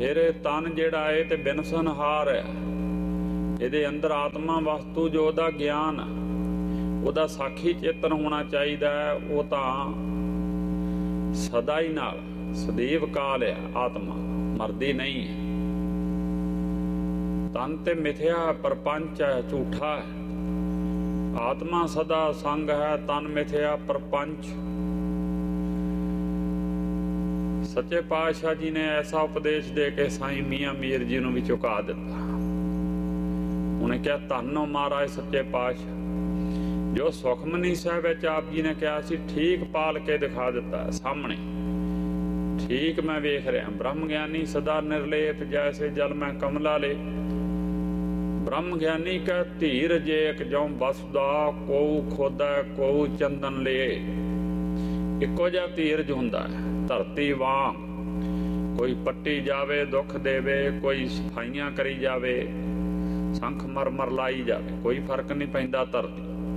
ਫਿਰ ਇਹ ਤਨ ਜਿਹੜਾ ਇਹ ਤੇ ਬਿਨਸਨਹਾਰ ਹੈ। ਇਹਦੇ ਅੰਦਰ ਆਤਮਾ ਵਸਤੂ ਜੋ ਉਹਦਾ ਗਿਆਨ, ਉਹਦਾ ਸਾਖੀ ਚੇਤਨ ਹੋਣਾ ਚਾਹੀਦਾ ਹੈ। ਉਹ ਤਾਂ ਸਦਾ ਹੀ ਨਾਲ ਸਦੀਵ ਕਾਲ ਹੈ। ਆਤਮਾ ਮਰਦੀ ਨਹੀਂ ਹੈ। ਤਨ ਤੇ ਮਿਥਿਆ ਪ੍ਰਪੰਚ ਹੈ, ਝੂਠਾ ਹੈ। ਆਤਮਾ ਸਦਾ ਸੰਗ ਹੈ, ਤਨ ਮਿਥਿਆ ਪ੍ਰਪੰਚ। ਸੱਚੇ ਪਾਤਸ਼ਾਹ ਜੀ ਨੇ ਐਸਾ ਉਪਦੇਸ਼ ਦੇ ਕੇ ਸਾਈਂ ਮੀਆਂ ਮੀਰ ਜੀ ਨੂੰ ਵੀ ਝੁਕਾ ਦਿੱਤਾ। ਉਹਨੇ ਕਿਹਾ ਧੰਨ ਹੋ ਮਹਾਰਾਜ ਸੱਚੇ ਪਾਤਸ਼ਾਹ, ਜੋ ਸੁਖਮਨੀ ਸਾਹਿਬ ਵਿੱਚ ਆਪ ਜੀ ਨੇ ਕਿਹਾ ਸੀ ਠੀਕ ਪਾਲ ਕੇ ਦਿਖਾ ਦਿੱਤਾ ਸਾਹਮਣੇ। ਠੀਕ ਮੈਂ ਵੇਖ ਰਿਹਾ। ਬ੍ਰਹਮ ਗਿਆਨੀ ਸਦਾ ਨਿਰਲੇਪ, ਜੈਸੇ ਜਲ ਮੈਂ ਕਮਲਾ ਲੇ। ਬ੍ਰਹਮ ਗਿਆਨੀ ਕੈ ਧੀਰ ਜੇਕ, ਜਉ ਬਸਦਾ ਕੋਉ ਖੋਦਾ ਕੋਉ ਚੰਦਨ ਲੇ। ਇੱਕੋ ਜਿਹਾ ਧੀਰਜ ਹੁੰਦਾ ਹੈ ਧਰਤੀ ਵਾਂਗ। ਕੋਈ ਪੱਟੀ ਜਾਵੇ ਦੁੱਖ ਦੇਵੇ, ਕੋਈ ਸਫਾਈਆਂ ਕਰੀ ਜਾਵੇ, ਸੰਖ ਮਰਮਰ ਲਾਈ ਜਾਵੇ, ਕੋਈ ਫਰਕ ਨਹੀਂ ਪੈਂਦਾ ਧਰਤੀ।